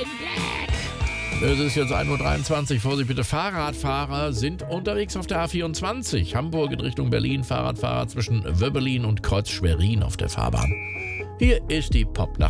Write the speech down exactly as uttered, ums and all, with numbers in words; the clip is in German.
Black. Es ist jetzt ein Uhr dreiundzwanzig. Vorsicht bitte, Fahrradfahrer sind unterwegs auf der A vierundzwanzig. Hamburg in Richtung Berlin. Fahrradfahrer zwischen Wöbbelin und Kreuz Schwerin auf der Fahrbahn. Hier ist die Popnacht.